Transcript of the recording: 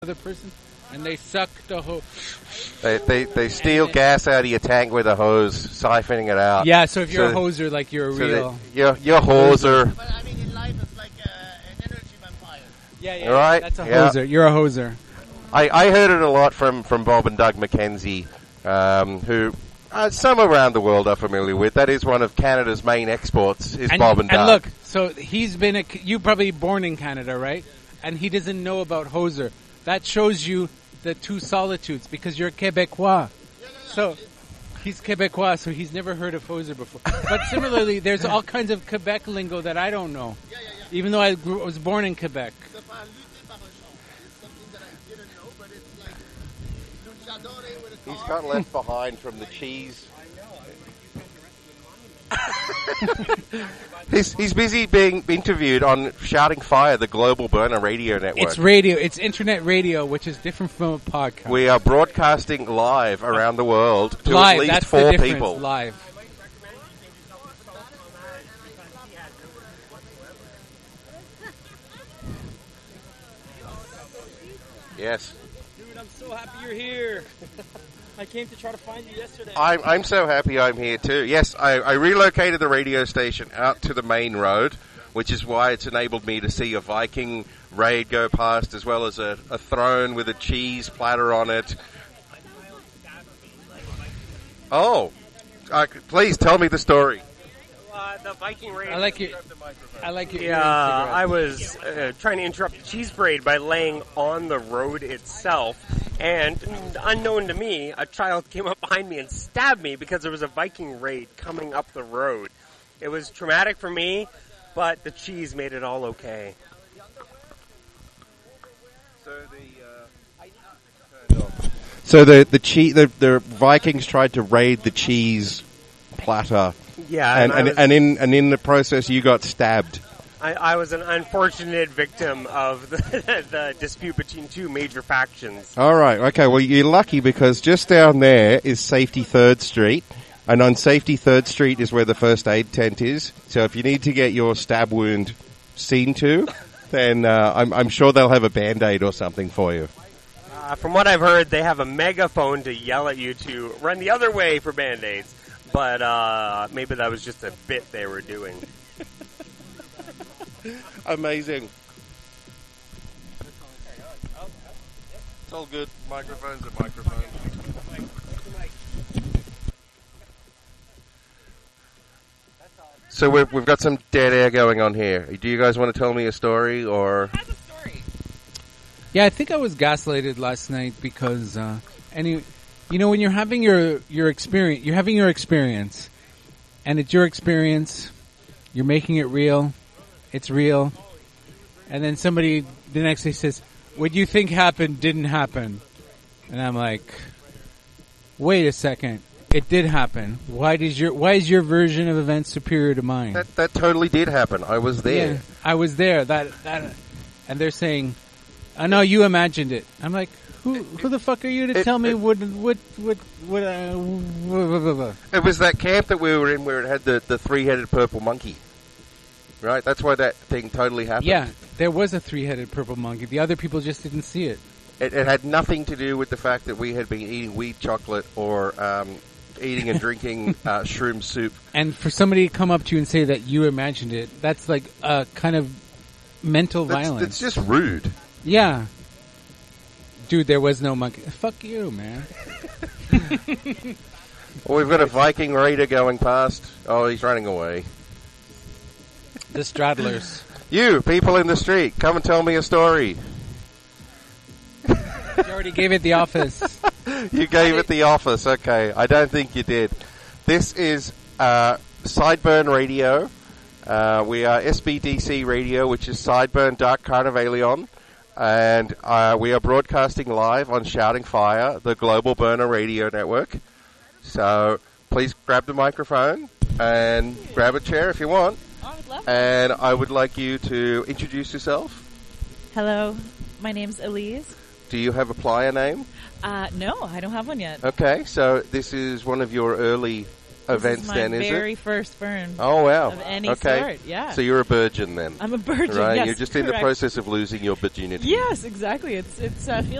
other person, and they suck the hose. They steal gas out of your tank with a hose, siphoning it out. Yeah, so if you're a hoser, like you're a real... You're hoser. But I mean, in life, it's like an energy vampire. Yeah, right? That's a hoser. You're a hoser. I heard it a lot from Bob and Doug McKenzie, who some around the world are familiar with. That is one of Canada's main exports, is Bob and Doug. And look, so he's been you probably born in Canada, right? And he doesn't know about hoser. That shows you the two solitudes, because you're Quebecois. So he's Quebecois, so he's never heard of hoser before. But similarly, there's all kinds of Quebec lingo that I don't know, even though I was born in Quebec. He's got left behind from the cheese. He's busy being interviewed on Shouting Fire, the global burner radio network. It's radio. It's internet radio, which is different from a podcast. We are broadcasting live around the world to live, at least that's 4 the difference, people. Live. Yes. Dude, I'm so happy you're here. I came to try to find you yesterday. I'm so happy I'm here too. Yes, I relocated the radio station out to the main road, which is why it's enabled me to see a Viking raid go past, as well as a throne with a cheese platter on it. Oh, please tell me the story. The Viking raid. I like it. Yeah, I was trying to interrupt the cheese parade by laying on the road itself, and unknown to me, a child came up behind me and stabbed me because there was a Viking raid coming up the road. It was traumatic for me, but the cheese made it all okay. So the Vikings tried to raid the cheese platter. Yeah, and in the process you got stabbed. I was an unfortunate victim of the dispute between two major factions. All right, okay. Well, you're lucky because just down there is Safety 3rd Street, and on Safety 3rd Street is where the first aid tent is. So if you need to get your stab wound seen to, then I'm sure they'll have a Band-Aid or something for you. From what I've heard, they have a megaphone to yell at you to run the other way for Band-Aids. But maybe that was just a bit they were doing. Amazing. It's all good. Microphones are microphones. So we've got some dead air going on here. Do you guys want to tell me a story, or? Yeah, I think I was gaslighted last night because you know, when you're having your experience, and it's your experience, you're making it real, it's real, and then somebody the next day says, what you think happened didn't happen. And I'm like, wait a second, it did happen. Why is your version of events superior to mine? That totally did happen. I was there. Yeah, I was there. That, and they're saying, oh no, you imagined it. I'm like, Who the fuck are you to tell me what? It was that camp that we were in where it had the 3-headed purple monkey, right? That's why that thing totally happened. Yeah, there was a 3-headed purple monkey. The other people just didn't see it. It had nothing to do with the fact that we had been eating weed chocolate or eating and drinking shroom soup. And for somebody to come up to you and say that you imagined it, that's like a kind of mental violence. It's just rude. Yeah. Dude, there was no monkey. Fuck you, man. Well, we've got a Viking raider going past. Oh, he's running away. The straddlers. You, people in the street, come and tell me a story. You already gave it the office. You gave it the office, okay. I don't think you did. This is Sideburn Radio. We are SBDC Radio, which is Sideburn Dark Carnivalion. And we are broadcasting live on Shouting Fire, the global burner radio network. So please grab the microphone and grab a chair if you want. Oh, I'd love and I would like you to introduce yourself. Hello, my name's Elise. Do you have a plier name? No, I don't have one yet. Okay, so this is one of your early events is my then, is very it? first burn. Oh, wow. Of any okay. sort, yeah. So you're a virgin then? I'm a virgin, right? yes, You're just in the correct. process of losing your virginity. Yes, exactly. It's feels